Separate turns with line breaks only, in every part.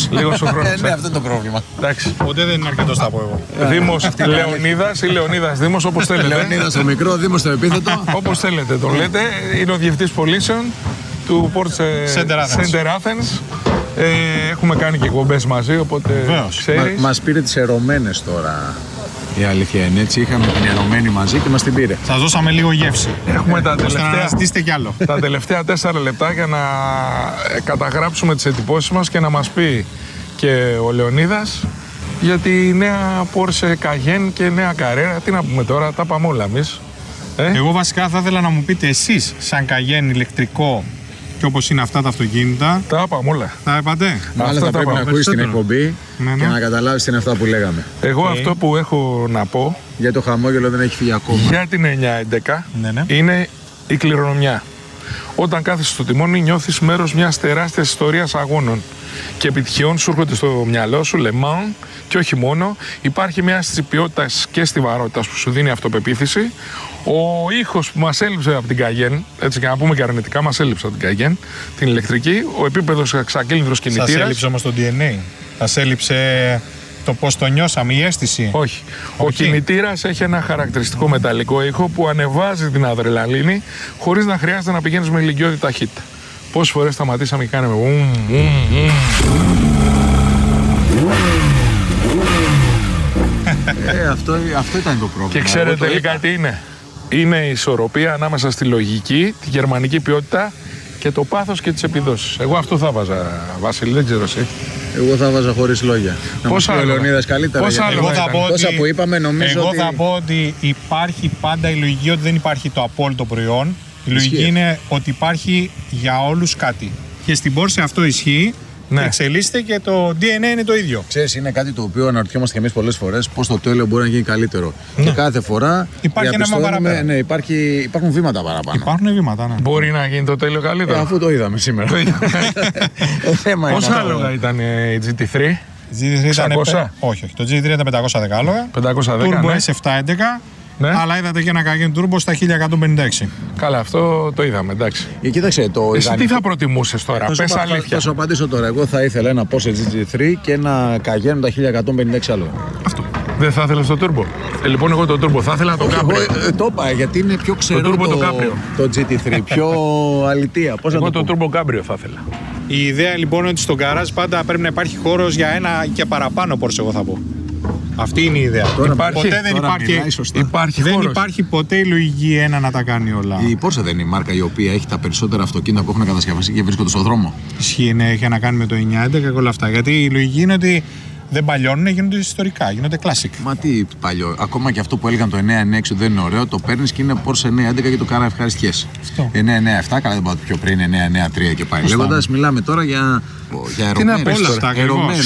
Λίγος ο χρόνος.
Ναι, αυτό είναι το πρόβλημα.
Εντάξει.
Ποτέ δεν είναι αρκετό, θα πω εγώ.
Δήμος Λεωνίδας ή Λεωνίδας Δήμος, όπως θέλετε.
Λεωνίδας το μικρό, Δήμος το επίθετο.
Όπως θέλετε τον λέτε. Είναι ο διευθυντής πωλήσεων του Porsche Center Athens. Έχουμε κάνει και εκπομπές μαζί, οπότε ξέρεις.
Μας πήρε τις ερωμένες τώρα. Η αλήθεια είναι έτσι. Είχαμε την ερωμένη μαζί και μας την πήρε.
Σας δώσαμε λίγο γεύση.
Έχουμε τα
ώστε να
τελευταία,
αναζητήσετε κι άλλο.
τα τελευταία 4 λεπτά για να καταγράψουμε τις εντυπώσεις μας και να μας πει και ο Λεωνίδας για τη νέα Porsche Cayenne και νέα Carrera. Τι να πούμε τώρα, τα πάμε όλα εμείς.
Εγώ βασικά θα ήθελα να μου πείτε εσείς, σαν Cayenne ηλεκτρικό και όπως είναι αυτά τα αυτοκίνητα.
Τα πάμε όλα.
Τα είπατε.
Μάλλον θα πρέπει να ακούσεις την εκπομπή
Ναι.
και να καταλάβεις τι είναι αυτά που λέγαμε.
Εγώ αυτό που έχω να πω
Για το χαμόγελο δεν έχει φύγει ακόμα.
για την 911
Ναι.
είναι η κληρονομιά. Όταν κάθεσαι στο τιμόνι νιώθεις μέρος μιας τεράστιας ιστορίας αγώνων και επιτυχιών. Σου έρχονται στο μυαλό σου Le Mans και όχι μόνο. Υπάρχει μια αίσθηση ποιότητας και στιβαρότητας που σου δίνει αυτοπεποίθηση. Ο ήχος που μας έλειψε από την Cayenne, έτσι και να πούμε και αρνητικά, μας έλειψε από την Cayenne, την ηλεκτρική, ο επίπεδος εξακύλινδρος κινητήρας.
Σας έλειψε όμως το DNA. Σας έλειψε το πώς το νιώσαμε, η αίσθηση.
Όχι. Ο κινητήρας έχει ένα χαρακτηριστικό μεταλλικό ήχο που ανεβάζει την αδρεναλίνη χωρίς να χρειάζεται να πηγαίνεις με ηλικιώδη ταχύτητα. Πόσες φορές σταματήσαμε και κάναμε
Αυτό ήταν το πρόβλημα.
Και ξέρετε τελικά τι είναι. Είναι η ισορροπία ανάμεσα στη λογική, τη γερμανική ποιότητα και το πάθος και τις επιδόσεις. Εγώ αυτό θα βάζα, Βασίλη, δεν ξέρω εσύ.
Εγώ θα βάζα χωρίς λόγια.
Πόσα
ο Λεωνίδας καλύτερα. Τόσα που είπαμε νομίζω
εγώ
ότι...
θα πω ότι υπάρχει πάντα η λογική ότι δεν υπάρχει το απόλυτο προϊόν. Η λογική είναι ότι υπάρχει για όλους κάτι. Και στην Porsche αυτό ισχύει. Ναι. Εξελίσσεται και το DNA είναι το ίδιο.
Ξέρεις, είναι κάτι το οποίο αναρωτιόμαστε και εμείς πολλές φορές πώς το τέλειο μπορεί να γίνει καλύτερο. Ναι. Και κάθε φορά
υπάρχει ένα βήμα παραπάνω.
Ναι, υπάρχουν βήματα παραπάνω.
Υπάρχουν βήματα, ναι.
Μπορεί να γίνει το τέλειο καλύτερο.
Αφού το είδαμε σήμερα.
Πόσα άλογα ήταν η GT3?
GT3 ήταν
600?
Όχι, το GT3 ήταν 510 άλογα.
510,
Turbo
ναι.
S711.
Ναι.
Αλλά είδατε και ένα Cayenne Turbo στα 1156.
Καλά, αυτό το είδαμε, εντάξει.
Κοίταξε,
εσύ τι θα προτιμούσες τώρα, πες αλήθεια.
Θα σου απαντήσω τώρα. Εγώ θα ήθελα ένα Porsche GT3 και ένα Cayenne τα 1156 άλογα. Αυτό.
Δεν θα ήθελες το Turbo? Λοιπόν, εγώ το Turbo θα ήθελα το Cabrio.
Το είπα, γιατί είναι πιο ξερό το GT3, πιο αλητία. Πώς
εγώ το Turbo Cabrio θα ήθελα.
Η ιδέα λοιπόν είναι ότι στο γκαράζ πάντα πρέπει να υπάρχει χώρος για ένα και παραπάνω Porsche, εγώ θα πω. Αυτή είναι η ιδέα. Ποτέ δεν υπάρχει ποτέ η λογική ένα να τα κάνει όλα.
Η Porsche δεν είναι η μάρκα η οποία έχει τα περισσότερα αυτοκίνητα που έχουν κατασκευαστεί και βρίσκονται στον δρόμο.
Ισχύει, ναι, έχει να κάνει με το 911 και όλα αυτά. Γιατί η λογική είναι ότι δεν παλιώνουν, γίνονται ιστορικά, γίνονται classic.
Μα τι παλιό. Ακόμα και αυτό που έλεγαν το 996 δεν είναι ωραίο, το παίρνει και είναι Porsche 911 και το κάρα ευχαριστιές. 997, καλά δεν πάω πιο πριν, 993 και πάει. Λέγοντας, μιλάμε τώρα για ερωμένες.
Όλα αυτά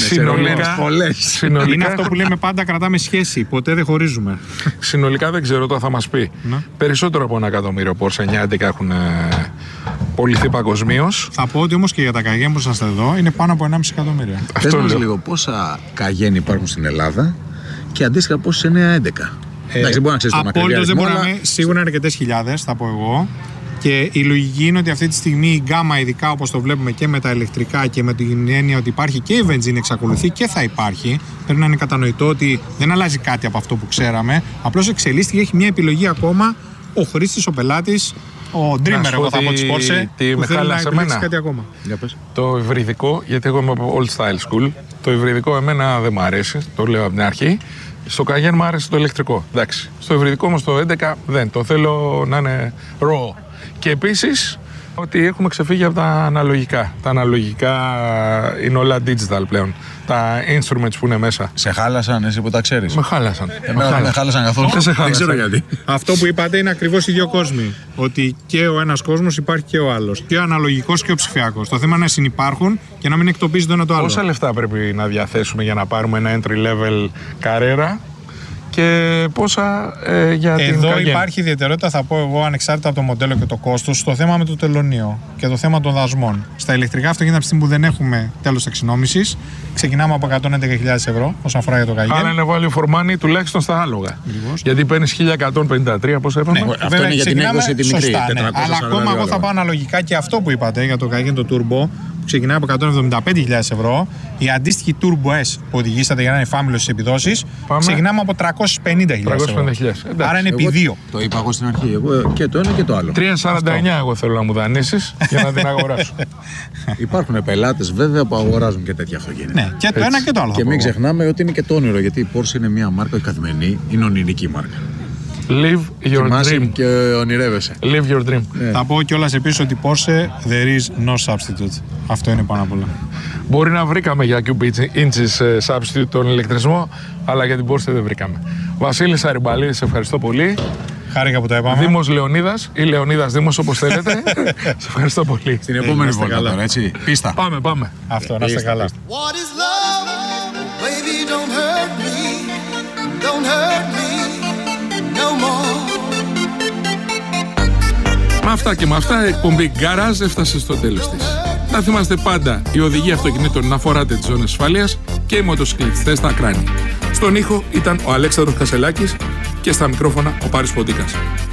συνολικά.
Είναι αυτό που λέμε πάντα, κρατάμε σχέση. Ποτέ δεν χωρίζουμε.
Συνολικά δεν ξέρω, θα μας πει. Περισσότερο από 1 εκατομμύριο Porsche 911 έχουν πωληθεί παγκοσμίως.
Θα πω ότι όμως και για τα Cayenne που σας εδώ είναι πάνω από 1,5 εκατομμύριο.
Πες μας λίγο πόσα Cayenne υπάρχουν στην Ελλάδα και αντίστοιχα πόσες 911. Εντάξει, δεν μπορεί να ξέρεις τον
απόλυτος δεν μπορούμε, σίγουρα είναι αρκετές χιλιάδες, θα πω εγώ. Και η λογική είναι ότι αυτή τη στιγμή η γκάμα, ειδικά όπως το βλέπουμε και με τα ηλεκτρικά και με την έννοια ότι υπάρχει και η βενζίνη, εξακολουθεί και θα υπάρχει. Πρέπει να είναι κατανοητό ότι δεν αλλάζει κάτι από αυτό που ξέραμε. Απλώς εξελίσσεται και έχει μια επιλογή ακόμα ο χρήστης, ο πελάτης, ο dreamer, εγώ θα πω της Porsche, που θέλει να επιλέξει κάτι ακόμα.
Το υβριδικό, γιατί εγώ είμαι από old style school, το υβριδικό εμένα δεν μου αρέσει, το λέω από την αρχή. Στο Cayenne μου άρεσε το ηλεκτρικό. Εντάξει. Στο υβριδικό όμως το 11 δεν. Το θέλω να είναι raw. Και επίσης ότι έχουμε ξεφύγει από τα αναλογικά. Τα αναλογικά είναι όλα digital πλέον. Τα instruments που είναι μέσα.
Σε χάλασαν, εσύ που τα ξέρεις?
Με χάλασαν.
Εμένα δεν με χάλασαν καθόλου. Δεν ξέρω γιατί.
Αυτό που είπατε είναι ακριβώς οι δύο κόσμοι. Ότι και ο ένας κόσμος υπάρχει και ο άλλος. Και ο αναλογικός και ο ψηφιακός. Το θέμα είναι να συνυπάρχουν και να μην εκτοπίζει το ένα το άλλο.
Πόσα λεφτά πρέπει να διαθέσουμε για να πάρουμε ένα entry level Carrera και πόσα για την
Εδώ
Cayenne?
υπάρχει ιδιαιτερότητα, θα πω εγώ, ανεξάρτητα από το μοντέλο και το κόστος, στο θέμα με το τελωνείο και το θέμα των δασμών. Στα ηλεκτρικά αυτοκίνητα, από τη στιγμή που δεν έχουμε τέλος ταξινόμησης, ξεκινάμε από 111.000 ευρώ όσον αφορά για το Cayenne.
Άρα είναι value for money τουλάχιστον στα άλογα.
Ακριβώς.
Γιατί παίρνεις 1153, πώς είπαμε.
Ναι, αυτό είναι για την έκδοση τη μικρή.
Σωστά, ναι. Αλλά ακόμα εγώ θα πάω αναλογικά και αυτό που είπατε για το Cayenne το Turbo, που ξεκινάει από 175.000 ευρώ, η αντίστοιχη Turbo S που οδηγήσατε για να είναι φάμιλο στις επιδόσεις, ξεκινάμε από 350.000 ευρώ. Άρα είναι επί 2.
Το είπα εγώ στην αρχή. Εγώ και το ένα και το άλλο.
3,49 εγώ θέλω να μου δανείσεις για να την αγοράσω.
Υπάρχουν πελάτες βέβαια που αγοράζουν και τέτοια αυτοκίνητα.
Ναι, και το ένα και το άλλο.
Και μην ξεχνάμε ότι είναι και το όνειρο, γιατί η Porsche είναι μια μάρκα καθημερινή, είναι ονειρική μάρκα.
Live your dream.
Και ονειρεύεσαι.
Live your dream.
Θα πω κιόλας επίσης ότι Porsche there is no substitute. Αυτό είναι πάνω απ' όλα.
Μπορεί να βρήκαμε για cubic inches substitute τον ηλεκτρισμό, αλλά για την Porsche δεν βρήκαμε. Βασίλης Αριμπαλίδης, σε ευχαριστώ πολύ.
Χάρηκα που το είπαμε.
Δήμος Λεωνίδας ή Λεωνίδας Δήμος, όπως θέλετε. Σε ευχαριστώ πολύ.
Στην επόμενη βόλτα τώρα, έτσι. Πίστα.
Πάμε.
Αυτό, να είστε καλά.
Με αυτά και με αυτά, η εκπομπή Garage έφτασε στο τέλος της. Να θυμάστε πάντα, η οδηγία αυτοκινήτων να φοράτε τις ζώνες ασφαλείας και οι μοτοσυκλετιστές στα κράνη. Στον ήχο ήταν ο Αλέξανδρος Κασελάκης και στα μικρόφωνα ο Πάρης Ποντίκας.